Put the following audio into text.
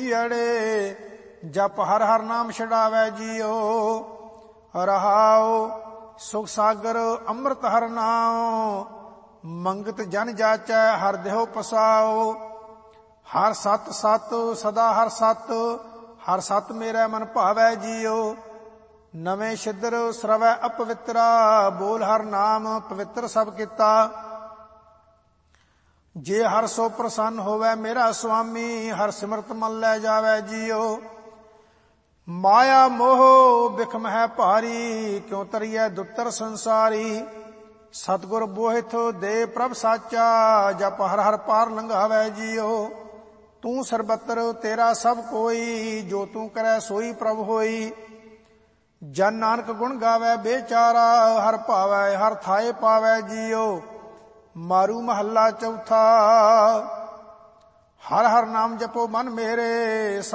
ਉਜੜੇ, ਜਪ ਹਰ ਹਰ ਨਾਮ ਛਡਾਵੈ ਜੀਓ। ਰਹਾਉ ਸੁਖ ਸਾਗਰ ਅੰਮ੍ਰਿਤ ਹਰ ਨਾਉ, ਮੰਗਤ ਜਨ ਜਾਚੈ ਹਰ ਦੇਹੁ ਪਸਾਉ। ਹਰ ਸਤ ਸਤ ਸਦਾ ਹਰ ਸਤ, ਹਰ ਸਤ ਮੇਰਾ ਮਨ ਭਾਵੈ ਜੀਓ। ਨਵੇਂ ਛਿਦਰ ਸਰਵੈ ਅਪਵਿੱਤਰਾ, ਬੋਲ ਹਰ ਨਾਮ ਪਵਿੱਤਰ ਸਭ ਕੀਤਾ। ਜੇ ਹਰ ਸੋ ਪ੍ਰਸੰਨ ਹੋਵੈ ਮੇਰਾ ਸੁਆਮੀ, ਹਰ ਸਿਮਰਤ ਮਨ ਲੈ ਜਾਵੈ ਜੀਓ। ਮਾਇਆ ਮੋਹ ਬਿਖਮ ਹੈ ਭਾਰੀ, ਕਿਉ ਤਰੀਐ ਦੁੱਤਰ ਸੰਸਾਰੀ। ਸਤਿਗੁਰ ਬੋਹਿਥ ਦੇ ਪ੍ਰਭ ਸਾਚਾ, ਜਪ ਹਰ ਹਰ ਪਾਰ ਲੰਘਾਵੈ ਜੀਓ। ਤੂੰ ਸਰਬੱਤਰ ਤੇਰਾ ਸਭ ਕੋਈ, ਜੋ ਤੂੰ ਕਰੈ ਸੋਈ ਪ੍ਰਭ ਹੋਈ। ਜਨ ਨਾਨਕ ਗੁਣ ਗਾਵੈ ਬੇਚਾਰਾ, ਹਰ ਭਾਵੈ ਹਰ ਥਾਏ ਪਾਵੈ ਜੀਓ। ਮਾਰੂ ਮਹੱਲਾ ਚੌਥਾ। ਹਰ ਹਰ ਨਾਮ ਜਪੋ ਮਨ ਮੇਰੇ,